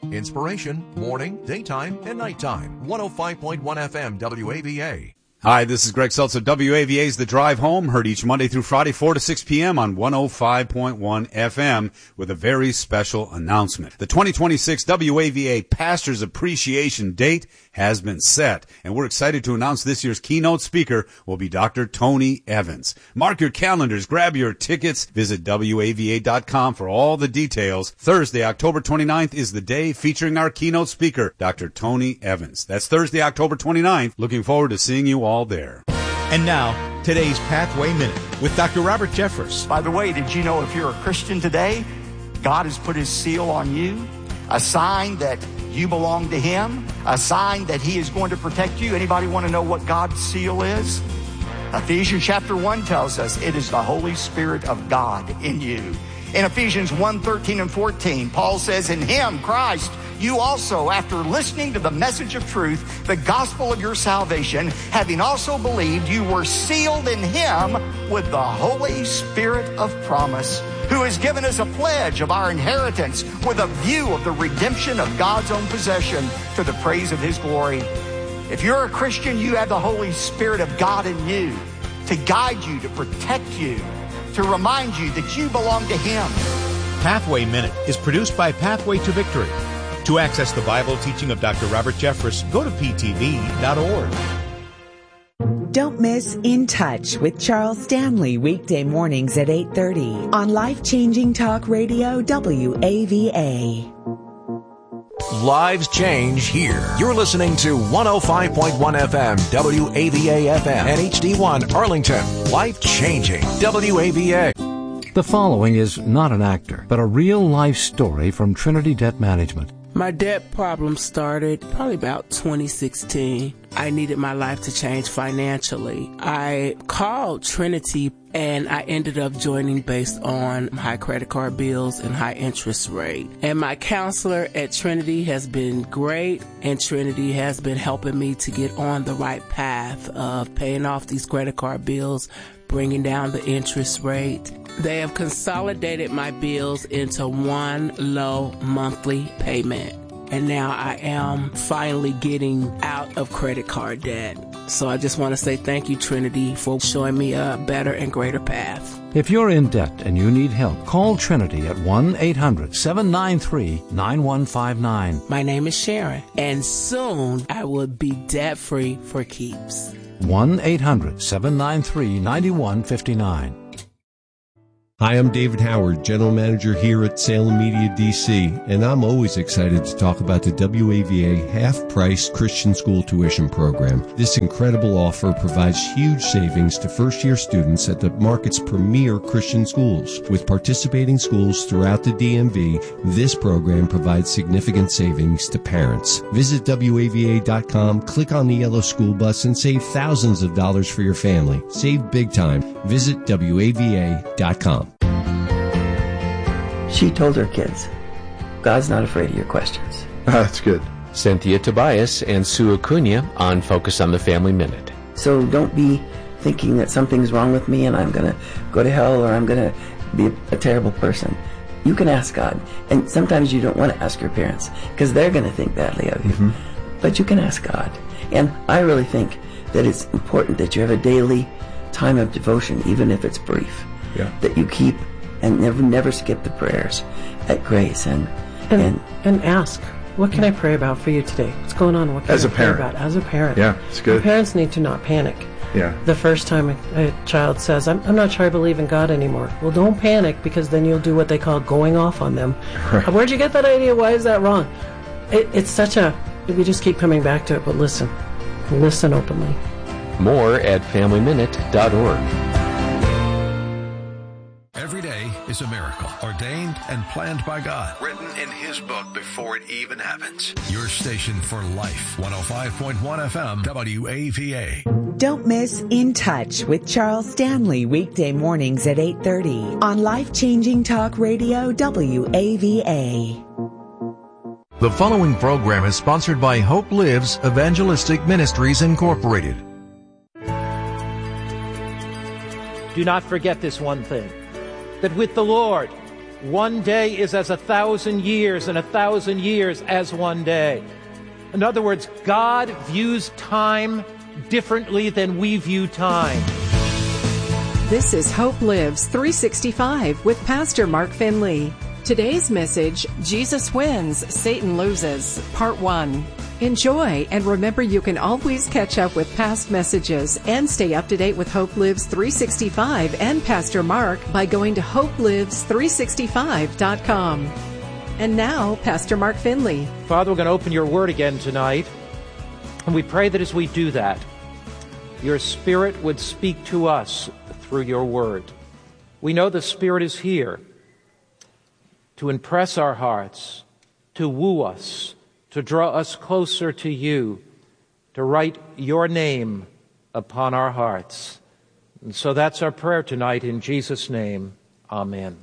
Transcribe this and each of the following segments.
Inspiration, morning, daytime, and nighttime. 105.1 FM WAVA. Hi, this is Greg Seltzer. WAVA's The Drive Home, heard each Monday through Friday, 4 to 6 p.m. on 105.1 FM with a very special announcement. The 2026 WAVA Pastors Appreciation Date has been set, and we're excited to announce this year's keynote speaker will be Dr. Tony Evans. Mark your calendars, grab your tickets, visit WAVA.com for all the details. Thursday, October 29th is the day featuring our keynote speaker, Dr. Tony Evans. That's Thursday, October 29th. Looking forward to seeing you all there. And now, today's Pathway Minute with Dr. Robert Jeffress. By the way, did you know if you're a Christian today, God has put his seal on you, a sign that you belong to him, a sign that he is going to protect you? Anybody want to know what God's seal is? Ephesians chapter 1 tells us it is the Holy Spirit of God in you. In Ephesians 1:13 and 14, Paul says, in him, Christ, you also, after listening to the message of truth, the gospel of your salvation, having also believed, you were sealed in him with the Holy Spirit of promise, who has given us a pledge of our inheritance with a view of the redemption of God's own possession to the praise of his glory. If you're a Christian, you have the Holy Spirit of God in you to guide you, to protect you, to remind you that you belong to him. Pathway Minute is produced by Pathway to Victory. To access the Bible teaching of Dr. Robert Jeffress, go to ptv.org. Don't miss In Touch with Charles Stanley weekday mornings at 8:30 on Life-Changing Talk Radio WAVA. Lives change here. You're listening to 105.1 FM WAVA FM and HD1 Arlington. Life-changing WAVA. The following is not an actor, but a real-life story from Trinity Debt Management. My debt problem started probably about 2016. I needed my life to change financially. I called Trinity and I ended up joining based on high credit card bills and high interest rate. And my counselor at Trinity has been great, and Trinity has been helping me to get on the right path of paying off these credit card bills, bringing down the interest rate. They have consolidated my bills into one low monthly payment. And now I am finally getting out of credit card debt. So I just want to say thank you, Trinity, for showing me a better and greater path. If you're in debt and you need help, call Trinity at 1-800-793-9159. My name is Sharon, and soon I will be debt-free for keeps. 1-800-793-9159. Hi, I'm David Howard, General Manager here at Salem Media DC, and I'm always excited to talk about the WAVA half-price Christian school tuition program. This incredible offer provides huge savings to first-year students at the market's premier Christian schools. With participating schools throughout the DMV, this program provides significant savings to parents. Visit WAVA.com, click on the yellow school bus, and save thousands of dollars for your family. Save big time. Visit WAVA.com. She told her kids, God's not afraid of your questions. That's good. Cynthia Tobias and Sue Acuna on Focus on the Family Minute. So don't be thinking that something's wrong with me and I'm going to go to hell or I'm going to be a terrible person. You can ask God. And sometimes you don't want to ask your parents because they're going to think badly of you. Mm-hmm. But you can ask God. And I really think that it's important that you have a daily time of devotion, even if it's brief. Yeah. That you keep and never skip the prayers at Grace and ask, what can I pray about for you today? What's going on? What can I pray about as a parent? Yeah, it's good. Parents need to not panic. Yeah. The first time a child says, I'm not sure I believe in God anymore. Well, don't panic, because then you'll do what they call going off on them. Right. Where'd you get that idea? Why is that wrong? It's such a, we just keep coming back to it, but listen openly. More at FamilyMinute.org. Every day is a miracle, ordained and planned by God, written in his book before it even happens. Your station for life, 105.1 FM WAVA. Don't miss In Touch with Charles Stanley weekday mornings at 8:30 on Life-Changing Talk Radio WAVA. The following program is sponsored by Hope Lives Evangelistic Ministries Incorporated. Do not forget this one thing, that with the Lord, One day is as 1,000 years, and 1,000 years as one day. In other words, God views time differently than we view time. This is Hope Lives 365 with Pastor Mark Finley. Today's message, Jesus Wins, Satan Loses, Part 1. Enjoy, and remember you can always catch up with past messages and stay up to date with Hope Lives 365 and Pastor Mark by going to hopelives365.com. And now, Pastor Mark Finley. Father, we're going to open your word again tonight, and we pray that as we do that, your Spirit would speak to us through your word. We know the Spirit is here to impress our hearts, to woo us, to draw us closer to you, to write your name upon our hearts. And so that's our prayer tonight in Jesus' name. Amen.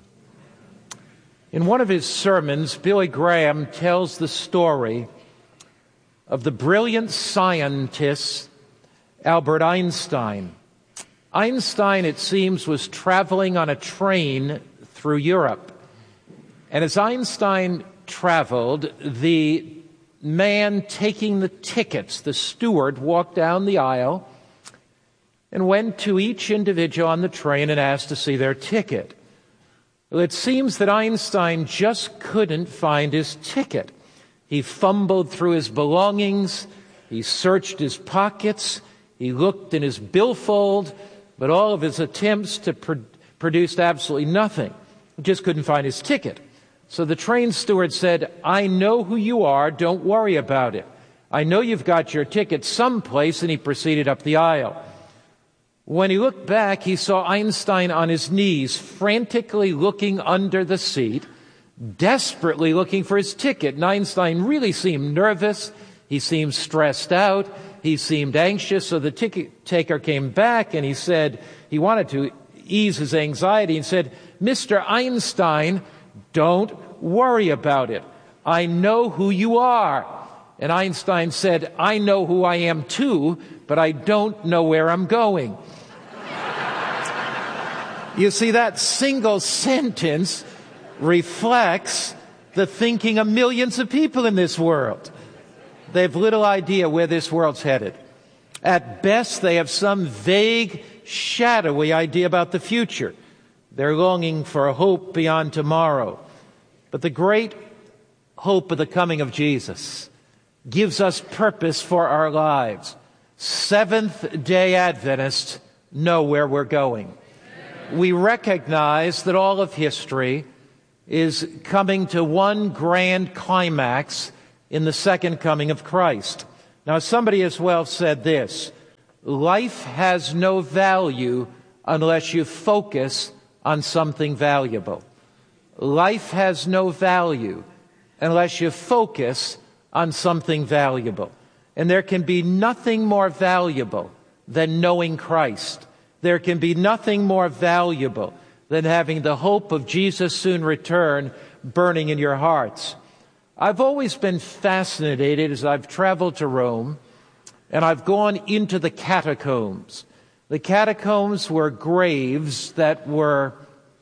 In one of his sermons, Billy Graham tells the story of the brilliant scientist Albert Einstein. Einstein, it seems, was traveling on a train through Europe. And as Einstein traveled, the man taking the tickets, the steward, walked down the aisle and went to each individual on the train and asked to see their ticket. Well, it seems that Einstein just couldn't find his ticket. He fumbled through his belongings, he searched his pockets, he looked in his billfold, but all of his attempts to produced absolutely nothing. He just couldn't find his ticket. So the train steward said, "I know who you are, don't worry about it. I know you've got your ticket someplace," and he proceeded up the aisle. When he looked back, he saw Einstein on his knees, frantically looking under the seat, desperately looking for his ticket. And Einstein really seemed nervous. He seemed stressed out. He seemed anxious. So the ticket taker came back and he said, he wanted to ease his anxiety and said, "Mr. Einstein, don't worry about it. I know who you are." And Einstein said, "I know who I am too, but I don't know where I'm going." You see, that single sentence reflects the thinking of millions of people in this world. They have little idea where this world's headed. At best, they have some vague, shadowy idea about the future. They're longing for a hope beyond tomorrow. But the great hope of the coming of Jesus gives us purpose for our lives. Seventh-day Adventists know where we're going. We recognize that all of history is coming to one grand climax in the second coming of Christ. Now, somebody as well said this: life has no value unless you focus on something valuable. Life has no value unless you focus on something valuable. And there can be nothing more valuable than knowing Christ. There can be nothing more valuable than having the hope of Jesus' soon return burning in your hearts. I've always been fascinated as I've traveled to Rome and I've gone into the catacombs. The catacombs were graves that were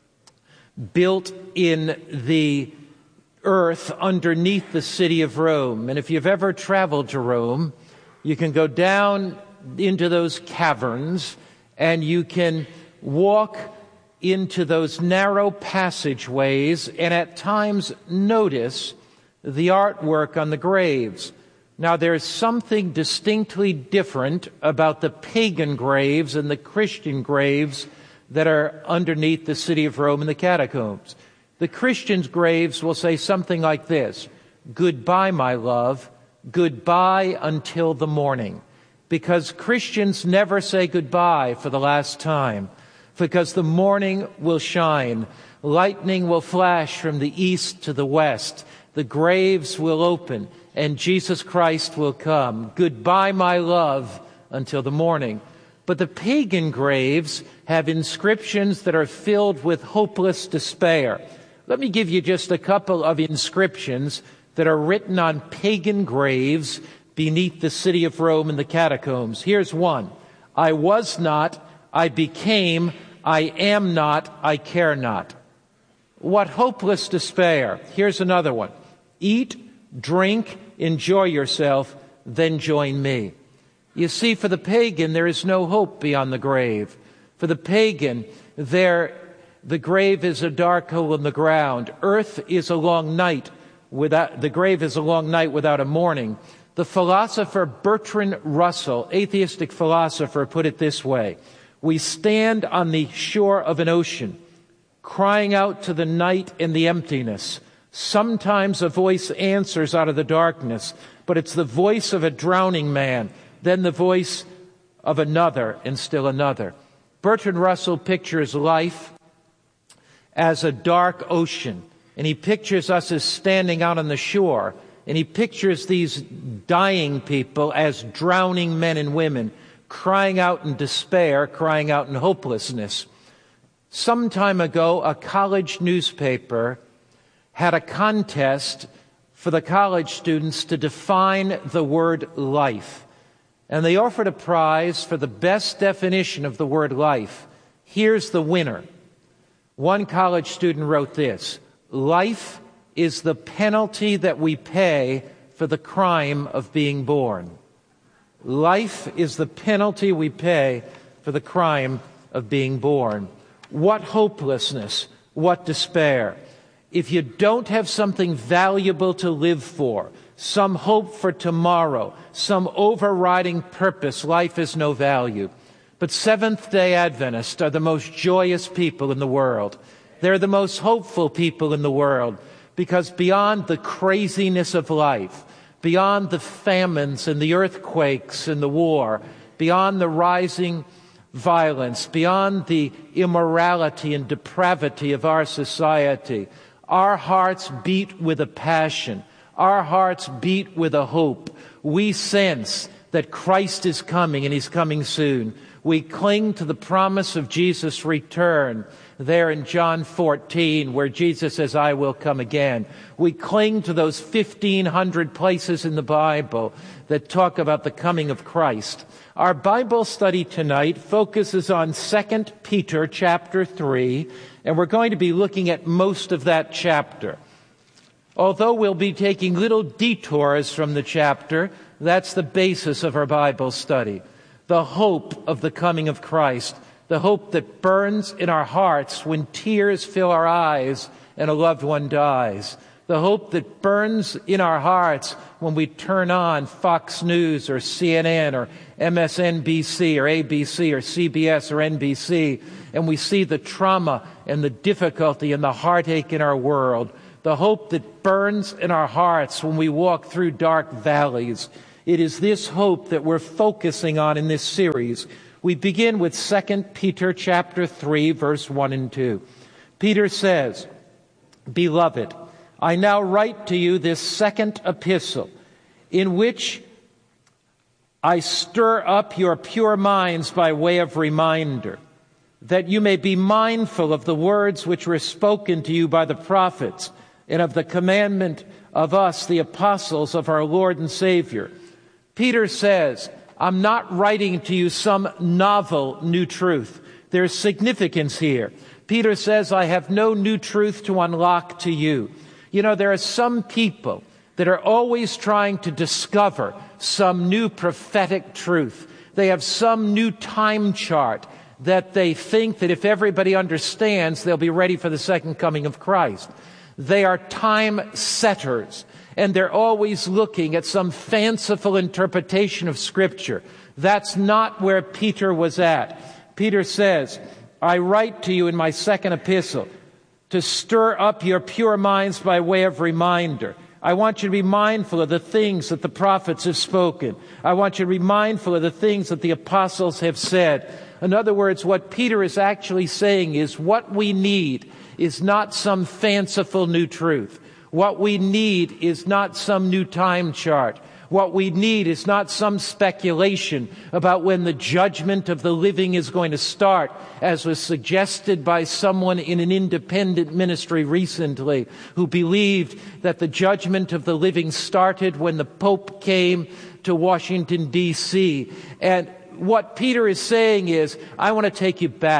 built in the earth underneath the city of Rome. And if you've ever traveled to Rome, you can go down into those caverns and you can walk into those narrow passageways and at times notice the artwork on the graves. Now, there's something distinctly different about the pagan graves and the Christian graves that are underneath the city of Rome in the catacombs. The Christians' graves will say something like this: "Goodbye, my love. Goodbye until the morning." Because Christians never say goodbye for the last time. Because the morning will shine. Lightning will flash from the east to the west. The graves will open and Jesus Christ will come. Goodbye, my love, until the morning. But the pagan graves have inscriptions that are filled with hopeless despair. Let me give you just a couple of inscriptions that are written on pagan graves beneath the city of Rome in the catacombs. Here's one: "I was not, I became, I am not, I care not." What hopeless despair. Here's another one. Eat, drink, enjoy yourself, then join me. You see, for the pagan, there is no hope beyond the grave. For the pagan, the grave is a dark hole in the ground. Earth is a long night without, the grave is a long night without a morning. The philosopher Bertrand Russell, atheistic philosopher, put it this way. We stand on the shore of an ocean, crying out to the night and the emptiness. Sometimes a voice answers out of the darkness, but it's the voice of a drowning man, then the voice of another, and still another. Bertrand Russell pictures life as a dark ocean, and he pictures us as standing out on the shore, and he pictures these dying people as drowning men and women, crying out in despair, crying out in hopelessness. Some time ago, a college newspaper had a contest for the college students to define the word life. And they offered a prize for the best definition of the word life. Here's the winner. One college student wrote this: life is the penalty that we pay for the crime of being born. Life is the penalty we pay for the crime of being born. What hopelessness, what despair. If you don't have something valuable to live for, some hope for tomorrow, some overriding purpose, life is no value. But Seventh-day Adventists are the most joyous people in the world. They're the most hopeful people in the world, because beyond the craziness of life, beyond the famines and the earthquakes and the war, beyond the rising violence, beyond the immorality and depravity of our society, our hearts beat with a passion. Our hearts beat with a hope. We sense that Christ is coming, and He's coming soon. We cling to the promise of Jesus' return there in John 14, where Jesus says, I will come again. We cling to those 1,500 places in the Bible that talk about the coming of Christ. Our Bible study tonight focuses on 2 Peter chapter 3, and we're going to be looking at most of that chapter. Although we'll be taking little detours from the chapter, that's the basis of our Bible study. The hope of the coming of Christ, the hope that burns in our hearts when tears fill our eyes and a loved one dies. The hope that burns in our hearts when we turn on Fox News or CNN or MSNBC or ABC or CBS or NBC, and we see the trauma and the difficulty and the heartache in our world. The hope that burns in our hearts when we walk through dark valleys. It is this hope that we're focusing on in this series. We begin with 2 Peter chapter 3, verse 1 and 2. Peter says, Beloved, I now write to you this second epistle, in which I stir up your pure minds by way of reminder, that you may be mindful of the words which were spoken to you by the prophets, and of the commandment of us, the apostles of our Lord and Savior. Peter says, I'm not writing to you some novel new truth. There's significance here. Peter says, I have no new truth to unlock to you. You know, there are some people that are always trying to discover some new prophetic truth. They have some new time chart that they think that if everybody understands, they'll be ready for the second coming of Christ. They are time setters, and they're always looking at some fanciful interpretation of Scripture. That's not where Peter was at. Peter says, I write to you in my second epistle to stir up your pure minds by way of reminder. I want you to be mindful of the things that the prophets have spoken. I want you to be mindful of the things that the apostles have said. In other words, what Peter is actually saying is what we need is not some fanciful new truth. What we need is not some new time chart. What we need is not some speculation about when the judgment of the living is going to start, as was suggested by someone in an independent ministry recently who believed that the judgment of the living started when the Pope came to Washington, D.C. And what Peter is saying is, I want to take you back.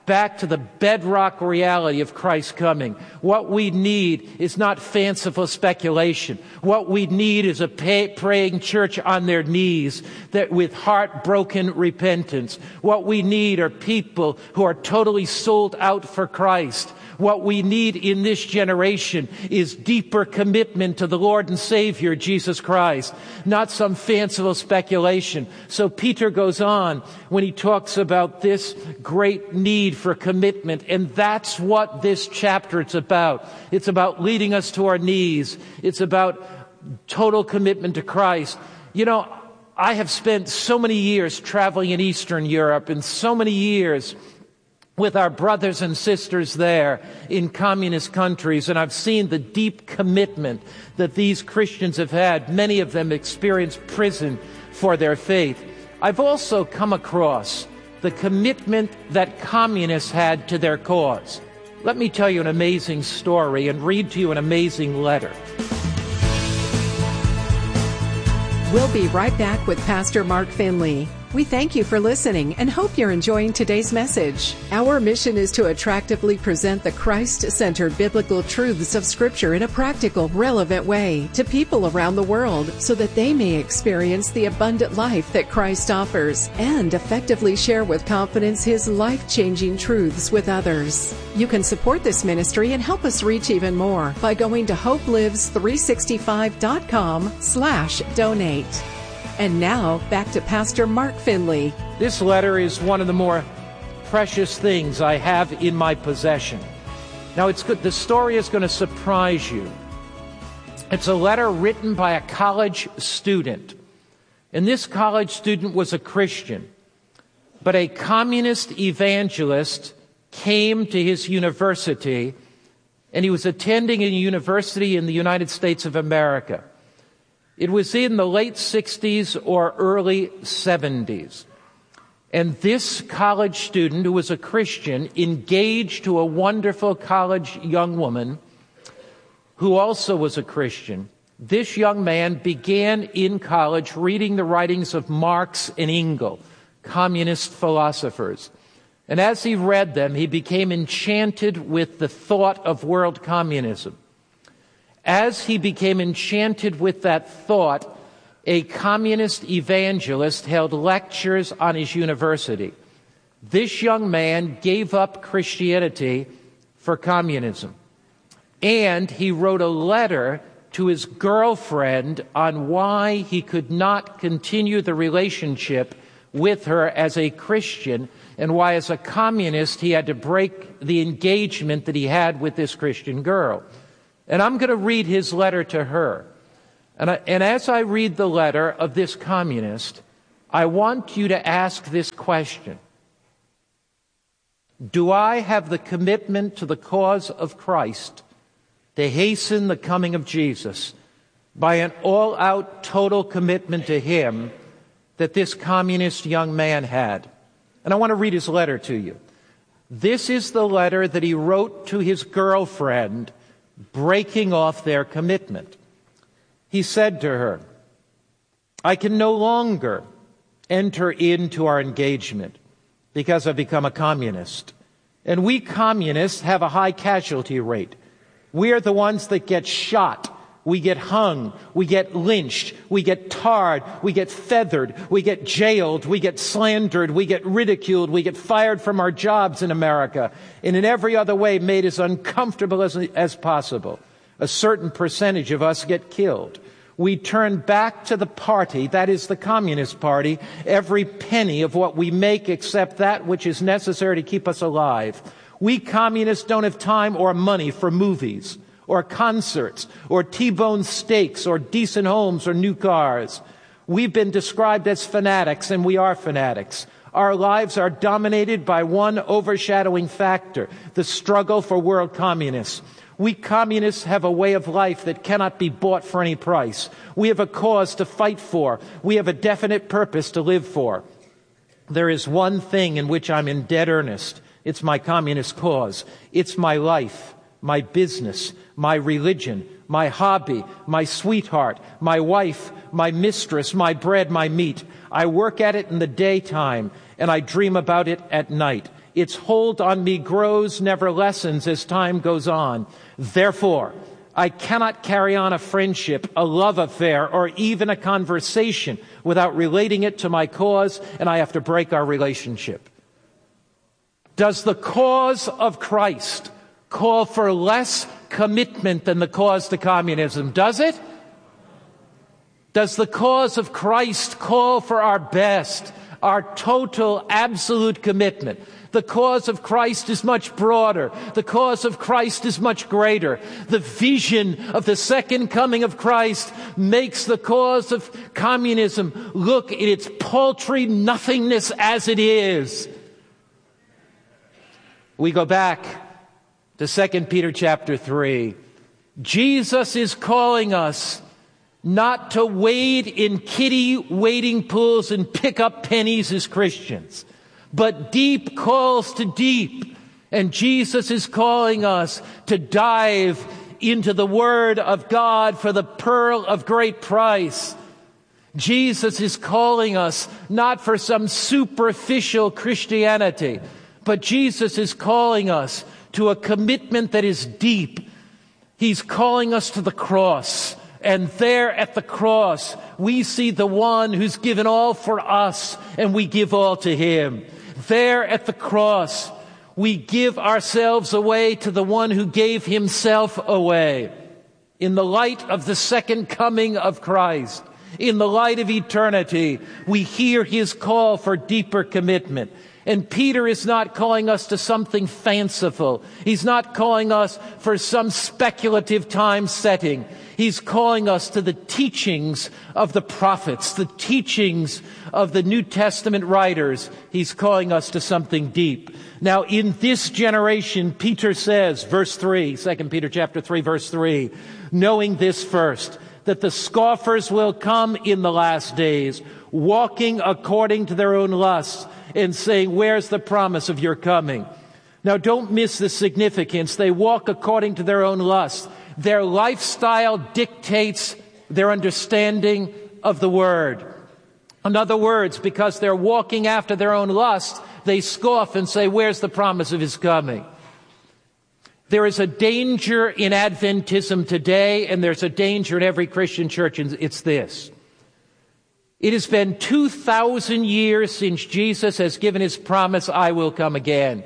back to the bedrock reality of Christ's coming. What we need is not fanciful speculation. What we need is a praying church on their knees that with heartbroken repentance. What we need are people who are totally sold out for Christ. What we need in this generation is deeper commitment to the Lord and Savior, Jesus Christ, not some fanciful speculation. So Peter goes on when he talks about this great need for commitment, and that's what this chapter is about. It's about leading us to our knees. It's about total commitment to Christ. You know, I have spent so many years traveling in Eastern Europe and so many years with our brothers and sisters there in communist countries, and I've seen the deep commitment that these Christians have had. Many of them experienced prison for their faith. I've also come across the commitment that communists had to their cause. Let me tell you an amazing story and read to you an amazing letter. We'll be right back with Pastor Mark Finley. We thank you for listening and hope you're enjoying today's message. Our mission is to attractively present the Christ-centered biblical truths of Scripture in a practical, relevant way to people around the world so that they may experience the abundant life that Christ offers and effectively share with confidence His life-changing truths with others. You can support this ministry and help us reach even more by going to hopelives365.com/donate. And now, back to Pastor Mark Finley. This letter is one of the more precious things I have in my possession. Now, it's good. The story is going to surprise you. It's a letter written by a college student. And this college student was a Christian. But a communist evangelist came to his university, and he was attending a university in the United States of America. It was in the late 60s or early 70s. And this college student, who was a Christian, engaged to a wonderful college young woman who also was a Christian. This young man began in college reading the writings of Marx and Engels, communist philosophers. And as he read them, he became enchanted with the thought of world communism. As he became enchanted with that thought, a communist evangelist held lectures on his university. This young man gave up Christianity for communism. And he wrote a letter to his girlfriend on why he could not continue the relationship with her as a Christian and why as a communist he had to break the engagement that he had with this Christian girl. And I'm going to read his letter to her. And as I read the letter of this communist, I want you to ask this question. Do I have the commitment to the cause of Christ to hasten the coming of Jesus by an all-out total commitment to Him that this communist young man had? And I want to read his letter to you. This is the letter that he wrote to his girlfriend breaking off their commitment. He said to her, I can no longer enter into our engagement because I've become a communist. And we communists have a high casualty rate. We are the ones that get shot. We get hung. We get lynched. We get tarred. We get feathered. We get jailed. We get slandered. We get ridiculed. We get fired from our jobs in America. And in every other way made as uncomfortable as possible. A certain percentage of us get killed. We turn back to the party, that is the Communist Party, every penny of what we make except that which is necessary to keep us alive. We communists don't have time or money for movies, or concerts, or T-bone steaks, or decent homes, or new cars. We've been described as fanatics, and we are fanatics. Our lives are dominated by one overshadowing factor, the struggle for world communists. We communists have a way of life that cannot be bought for any price. We have a cause to fight for. We have a definite purpose to live for. There is one thing in which I'm in dead earnest. It's my communist cause. It's my life, my business, my religion, my hobby, my sweetheart, my wife, my mistress, my bread, my meat. I work at it in the daytime, and I dream about it at night. Its hold on me grows, never lessens as time goes on. Therefore, I cannot carry on a friendship, a love affair, or even a conversation without relating it to my cause, and I have to break our relationship. Does the cause of Christ call for less commitment than the cause to communism? Does it? Does the cause of Christ call for our best, our total, absolute commitment? The cause of Christ is much broader. The cause of Christ is much greater. The vision of the second coming of Christ makes the cause of communism look at its paltry nothingness as it is. We go back to 2 Peter chapter 3. Jesus is calling us not to wade in kiddie wading pools and pick up pennies as Christians, but deep calls to deep. And Jesus is calling us to dive into the Word of God for the pearl of great price. Jesus is calling us not for some superficial Christianity, but Jesus is calling us to a commitment that is deep. He's calling us to the cross. And there at the cross, we see the one who's given all for us, and we give all to him. There at the cross, we give ourselves away to the one who gave himself away. In the light of the second coming of Christ, in the light of eternity, we hear his call for deeper commitment. And Peter is not calling us to something fanciful. He's not calling us for some speculative time setting. He's calling us to the teachings of the prophets, the teachings of the New Testament writers. He's calling us to something deep. Now, in this generation, Peter says, verse 3, 2 Peter chapter 3, verse 3, knowing this first, that the scoffers will come in the last days, walking according to their own lusts, and saying, where's the promise of your coming? Now, don't miss the significance. They walk according to their own lusts. Their lifestyle dictates their understanding of the Word. In other words, because they're walking after their own lust, they scoff and say, where's the promise of his coming? There is a danger in Adventism today, and there's a danger in every Christian church, and it's this. It has been 2,000 years since Jesus has given his promise, I will come again.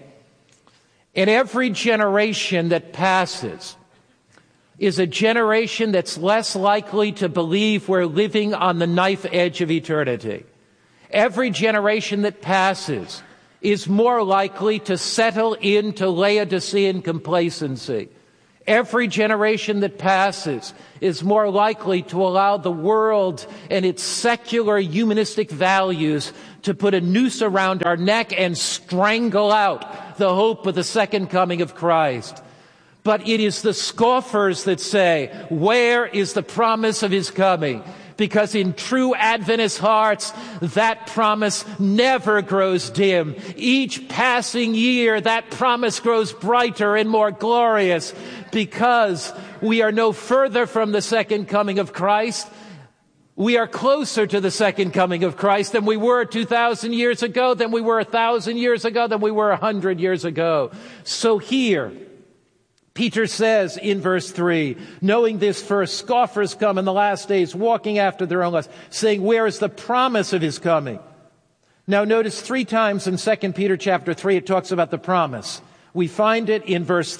And every generation that passes is a generation that's less likely to believe we're living on the knife edge of eternity. Every generation that passes is more likely to settle into Laodicean complacency. Every generation that passes is more likely to allow the world and its secular humanistic values to put a noose around our neck and strangle out the hope of the second coming of Christ. But it is the scoffers that say, where is the promise of his coming? Because in true Adventist hearts, that promise never grows dim. Each passing year, that promise grows brighter and more glorious, because we are no further from the second coming of Christ. We are closer to the second coming of Christ than we were 2,000 years ago, than we were 1,000 years ago, than we were 100 years ago. So here, Peter says in verse 3, knowing this first, scoffers come in the last days, walking after their own lusts, saying, where is the promise of his coming? Now notice 3 times in 2 Peter chapter 3, it talks about the promise. We find it in verse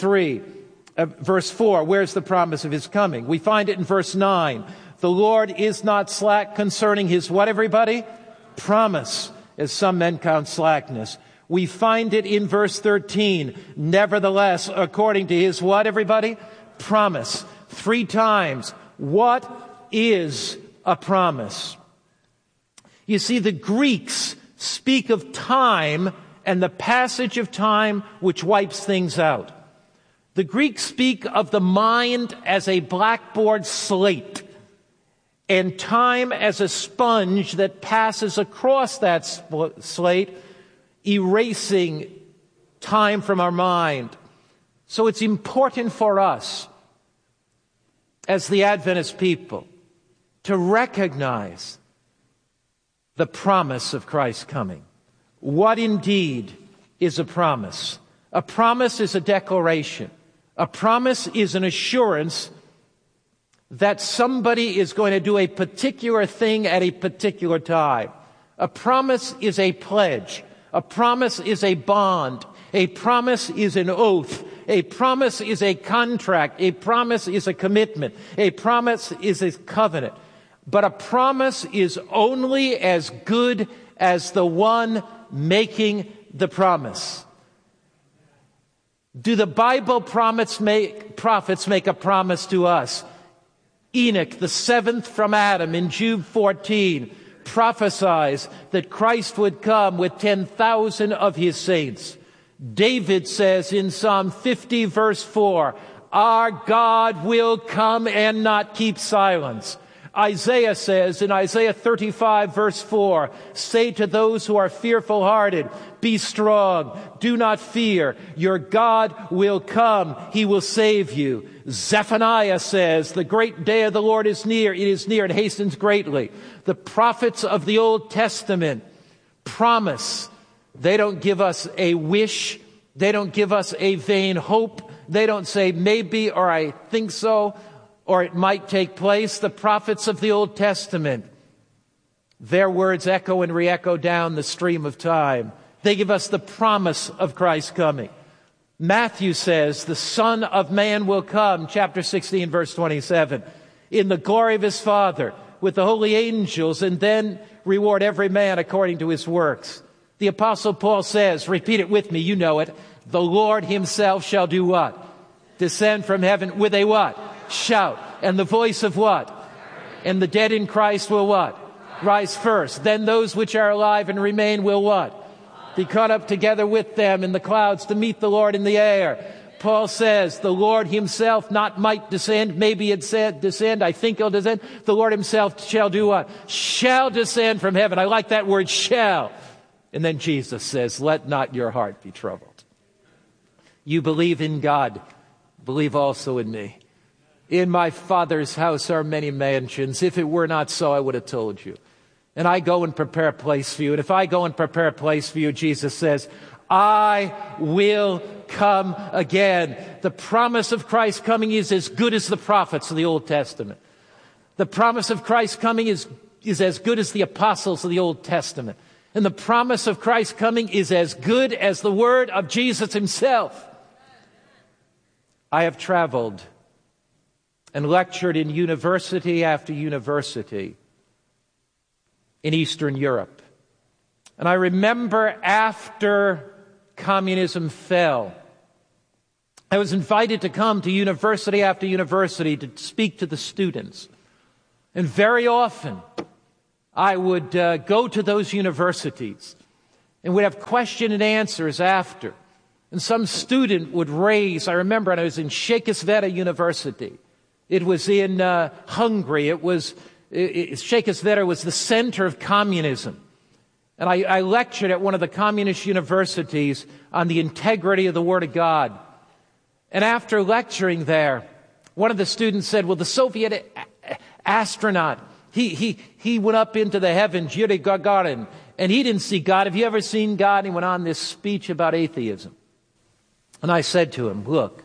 4, where's the promise of his coming? We find it in verse 9. The Lord is not slack concerning his what, everybody? Promise, as some men count slackness. We find it in verse 13. Nevertheless, according to his what, everybody? Promise. 3 times. What is a promise? You see, the Greeks speak of time and the passage of time which wipes things out. The Greeks speak of the mind as a blackboard slate and time as a sponge that passes across that slate, erasing time from our mind. So it's important for us as the Adventist people to recognize the promise of Christ's coming. What indeed is a promise. A promise is a declaration. A promise is an assurance that somebody is going to do a particular thing at a particular time. A promise is a pledge. A promise is a bond. A promise is an oath. A promise is a contract. A promise is a commitment. A promise is a covenant. But a promise is only as good as the one making the promise. Do the Bible prophets make a promise to us? Enoch, the seventh from Adam, in Jude 14, prophesies that Christ would come with 10,000 of his saints. David says in Psalm 50, verse 4, our God will come and not keep silence. Isaiah says in Isaiah 35, verse 4, say to those who are fearful-hearted, be strong, do not fear. Your God will come. He will save you. Zephaniah says, the great day of the Lord is near. It is near and hastens greatly. The prophets of the Old Testament promise. They don't give us a wish. They don't give us a vain hope. They don't say maybe or I think so or it might take place. The prophets of the Old Testament, their words echo and re-echo down the stream of time. They give us the promise of Christ's coming. Matthew says the Son of Man will come, chapter 16, verse 27, in the glory of his Father with the holy angels, and then reward every man according to his works. The Apostle Paul says, repeat it with me, you know it, the Lord himself shall do what? Descend from heaven with a what? Shout. And the voice of what? And the dead in Christ will what? Rise first. Then those which are alive and remain will what? Be caught up together with them in the clouds to meet the Lord in the air. Paul says the Lord himself not might descend, maybe it said descend, I think he'll descend. The Lord himself shall do what? Shall descend from heaven. I like that word, shall. And then Jesus says, let not your heart be troubled. You believe in God, believe also in me. In my Father's house are many mansions. If it were not so, I would have told you. And I go and prepare a place for you. And if I go and prepare a place for you, Jesus says, I will come again. The promise of Christ's coming is as good as the prophets of the Old Testament. The promise of Christ's coming is as good as the apostles of the Old Testament. And the promise of Christ's coming is as good as the word of Jesus himself. I have traveled and lectured in university after university in Eastern Europe. And I remember after communism fell, I was invited to come to university after university to speak to the students. And very often, I would go to those universities and we'd have question and answers after. And some student would raise, I remember, and I was in Székesfehérvár University. It was in Hungary. Székesfehérvár was the center of communism. And I lectured at one of the communist universities on the integrity of the Word of God. And after lecturing there, one of the students said, well, the Soviet astronaut, he went up into the heavens, Yuri Gagarin, and he didn't see God. Have you ever seen God? And he went on this speech about atheism. And I said to him, look,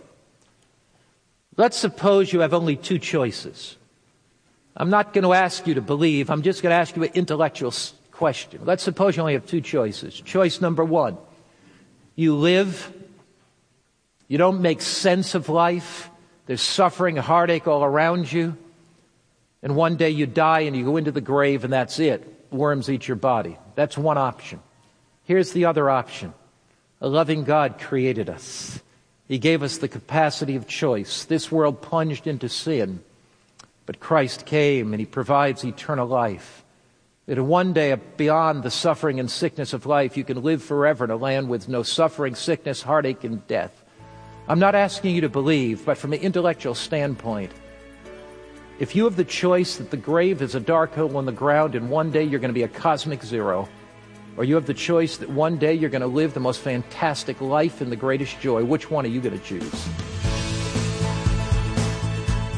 let's suppose you have only two choices. I'm not going to ask you to believe. I'm just going to ask you an intellectual question. Let's suppose you only have two choices. Choice number one, you live, you don't make sense of life, there's suffering and heartache all around you, and one day you die and you go into the grave and that's it. Worms eat your body. That's one option. Here's the other option. A loving God created us. He gave us the capacity of choice. This world plunged into sin, but Christ came and he provides eternal life. That one day, beyond the suffering and sickness of life, you can live forever in a land with no suffering, sickness, heartache, and death. I'm not asking you to believe, but from an intellectual standpoint, if you have the choice that the grave is a dark hole in the ground and one day you're going to be a cosmic zero, or you have the choice that one day you're going to live the most fantastic life in the greatest joy, which one are you going to choose?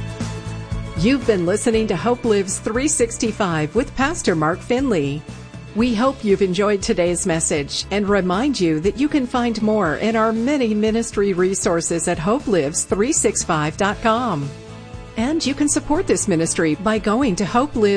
You've been listening to Hope Lives 365 with Pastor Mark Finley. We hope you've enjoyed today's message and remind you that you can find more in our many ministry resources at hopelives365.com. And you can support this ministry by going to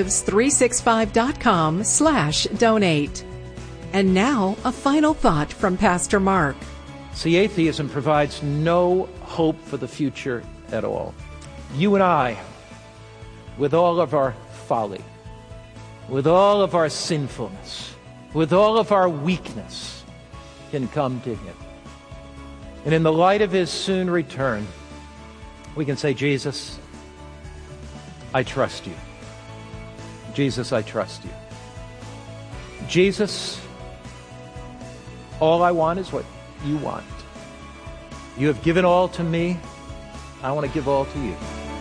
hopelives365.com/donate. And now, a final thought from Pastor Mark. See, atheism provides no hope for the future at all. You and I, with all of our folly, with all of our sinfulness, with all of our weakness, can come to Him. And in the light of His soon return, we can say, Jesus, I trust you. Jesus, I trust you. Jesus, all I want is what you want. You have given all to me. I want to give all to you.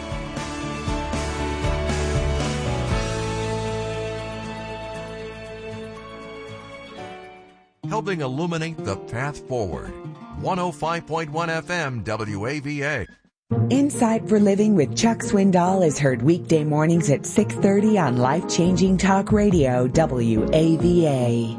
Helping illuminate the path forward. 105.1 FM WAVA. Insight for Living with Chuck Swindoll is heard weekday mornings at 6:30 on Life Changing Talk Radio, WAVA.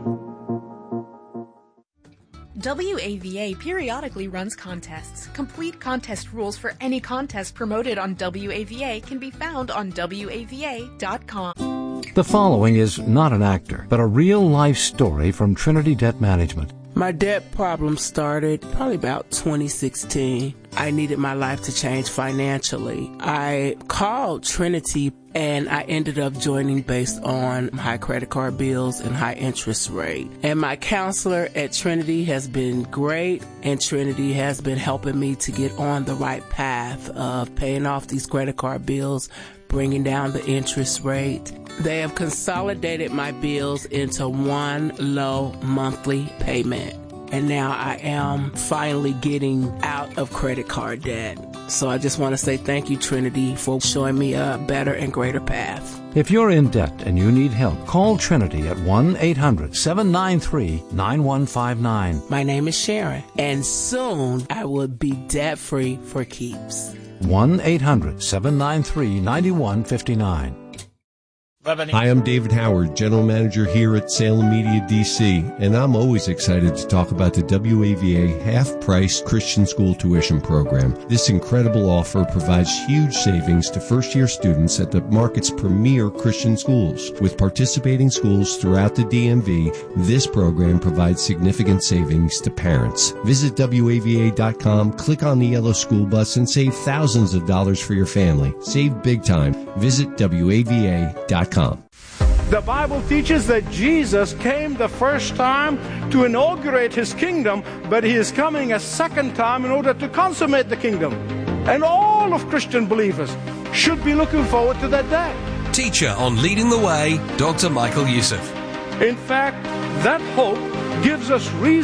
WAVA periodically runs contests. Complete contest rules for any contest promoted on WAVA can be found on WAVA.com. The following is not an actor, but a real-life story from Trinity Debt Management. My debt problem started probably about 2016. I needed my life to change financially. I called Trinity and I ended up joining based on high credit card bills and high interest rate. And my counselor at Trinity has been great, and Trinity has been helping me to get on the right path of paying off these credit card bills, bringing down the interest rate. They have consolidated my bills into one low monthly payment. And now I am finally getting out of credit card debt. So I just want to say thank you, Trinity, for showing me a better and greater path. If you're in debt and you need help, call Trinity at 1-800-793-9159. My name is Sharon, and soon I will be debt-free for keeps. 1-800-793-9159. Hi, I'm David Howard, General Manager here at Salem Media DC, and I'm always excited to talk about the WAVA half-price Christian school tuition program. This incredible offer provides huge savings to first-year students at the market's premier Christian schools. With participating schools throughout the DMV, this program provides significant savings to parents. Visit WAVA.com, click on the yellow school bus, and save thousands of dollars for your family. Save big time. Visit WAVA.com. The Bible teaches that Jesus came the first time to inaugurate His kingdom, but He is coming a second time in order to consummate the kingdom. And all of Christian believers should be looking forward to that day. Teacher on Leading the Way, Dr. Michael Youssef. In fact, that hope gives us reason